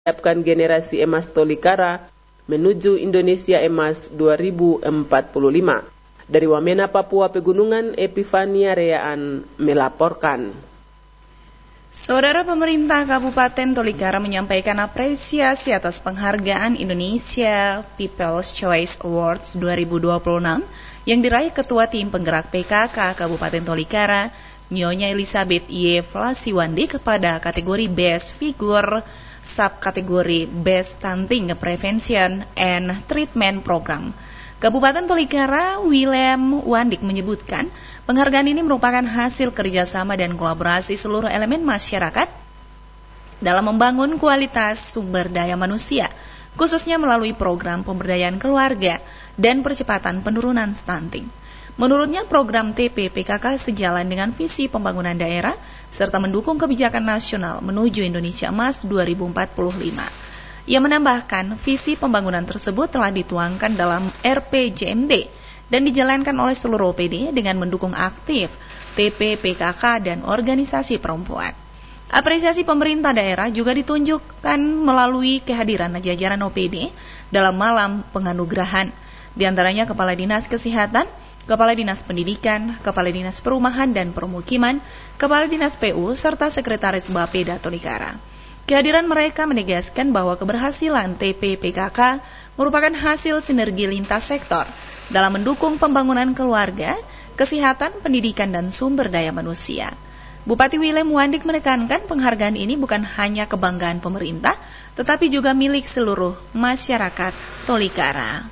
menyiapkan generasi emas Tolikara menuju Indonesia Emas 2045. Dari Wamena, Papua Pegunungan, Epifania Reaan melaporkan. Saudara, pemerintah Kabupaten Tolikara menyampaikan apresiasi atas penghargaan Indonesia People's Choice Awards 2026 yang diraih Ketua Tim Penggerak PKK Kabupaten Tolikara, Nyonya Elizabeth Y. Flasiwandi kepada kategori Best Figure, subkategori Best Stunting Prevention and Treatment Program. Kabupaten Tolikara, William Wandik menyebutkan penghargaan ini merupakan hasil kerjasama dan kolaborasi seluruh elemen masyarakat dalam membangun kualitas sumber daya manusia, khususnya melalui program pemberdayaan keluarga dan percepatan penurunan stunting. Menurutnya, program TPPKK sejalan dengan visi pembangunan daerah serta mendukung kebijakan nasional menuju Indonesia Emas 2045. Ia menambahkan, visi pembangunan tersebut telah dituangkan dalam RPJMD dan dijalankan oleh seluruh OPD dengan mendukung aktif TPPKK dan organisasi perempuan. Apresiasi pemerintah daerah juga ditunjukkan melalui kehadiran jajaran OPD dalam malam penganugerahan, di antaranya Kepala Dinas Kesehatan, Kepala Dinas Pendidikan, Kepala Dinas Perumahan dan Permukiman, Kepala Dinas PU, serta Sekretaris Bapeda Tolikara. Kehadiran mereka menegaskan bahwa keberhasilan TPPKK merupakan hasil sinergi lintas sektor dalam mendukung pembangunan keluarga, kesehatan, pendidikan, dan sumber daya manusia. Bupati William Wandik menekankan penghargaan ini bukan hanya kebanggaan pemerintah, tetapi juga milik seluruh masyarakat Tolikara.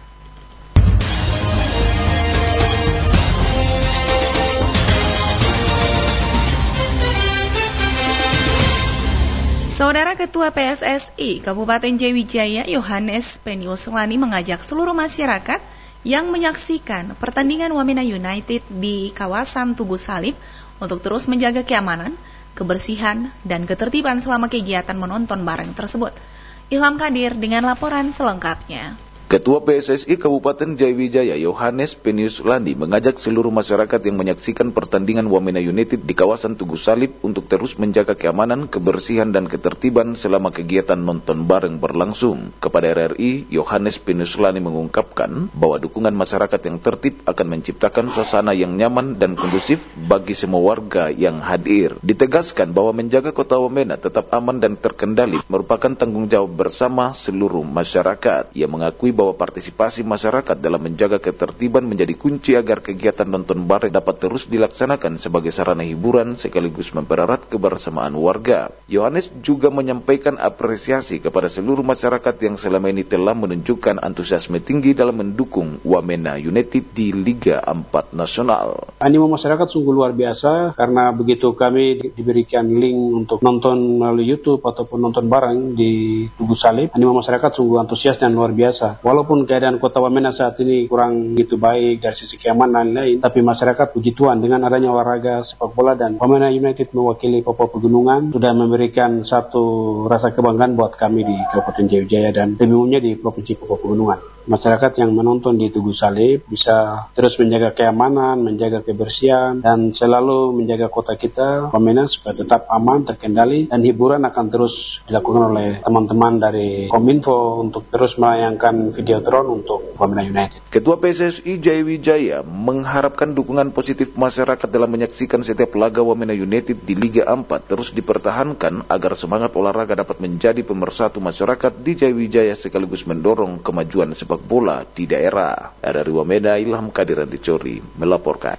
Saudara, Ketua PSSI Kabupaten Jayawijaya Yohanes Peniuslani mengajak seluruh masyarakat yang menyaksikan pertandingan Wamena United di kawasan Tugu Salib untuk terus menjaga keamanan, kebersihan, dan ketertiban selama kegiatan menonton bareng tersebut. Ilham Kadir dengan laporan selengkapnya. Ketua PSSI Kabupaten Jayawijaya Yohanes Peniuslani mengajak seluruh masyarakat yang menyaksikan pertandingan Wamena United di kawasan Tugu Salib untuk terus menjaga keamanan, kebersihan, dan ketertiban selama kegiatan nonton bareng berlangsung. Kepada RRI, Yohanes Peniuslani mengungkapkan bahwa dukungan masyarakat yang tertib akan menciptakan suasana yang nyaman dan kondusif bagi semua warga yang hadir. Ditegaskan bahwa menjaga kota Wamena tetap aman dan terkendali merupakan tanggung jawab bersama seluruh masyarakat. Ia mengakui bahwa partisipasi masyarakat dalam menjaga ketertiban menjadi kunci agar kegiatan nonton bareng dapat terus dilaksanakan sebagai sarana hiburan sekaligus mempererat kebersamaan warga. Yohanes juga menyampaikan apresiasi kepada seluruh masyarakat yang selama ini telah menunjukkan antusiasme tinggi dalam mendukung Wamena United di Liga 4 Nasional. Animo masyarakat sungguh luar biasa karena begitu kami diberikan link untuk nonton melalui YouTube ataupun nonton bareng di Tugu Salib, animo masyarakat sungguh antusias dan luar biasa. Walaupun keadaan kota Wamena saat ini kurang begitu baik dari sisi keamanan dan lain, tapi masyarakat puji Tuhan dengan adanya olahraga sepak bola dan Wamena United mewakili Papua Pegunungan sudah memberikan satu rasa kebanggaan buat kami di Kabupaten Jayawijaya dan lebih umumnya di Provinsi Papua Pegunungan. Masyarakat yang menonton di Tugu Salib bisa terus menjaga keamanan, menjaga kebersihan, dan selalu menjaga kota kita, Wamena, supaya tetap aman, terkendali, dan hiburan akan terus dilakukan oleh teman-teman dari Kominfo untuk terus melayangkan videotron untuk Wamena United. Ketua PSSI Jayawijaya mengharapkan dukungan positif masyarakat dalam menyaksikan setiap laga Wamena United di Liga 4 terus dipertahankan agar semangat olahraga dapat menjadi pemersatu masyarakat di Jayawijaya sekaligus mendorong kemajuan sepak bola di daerah. Dari Wamena, Ilham Kadir Dicori melaporkan.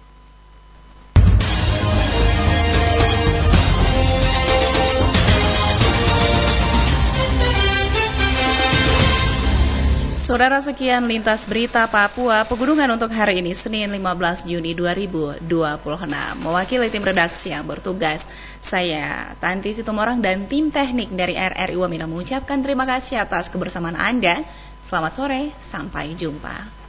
Saudara, sekian lintas berita Papua Pegunungan untuk hari ini, Senin 15 Juni 2026. Mewakili tim redaksi yang bertugas, saya Tanti Situmorang dan tim teknik dari RRI Wamena mengucapkan terima kasih atas kebersamaan Anda. Selamat sore, sampai jumpa.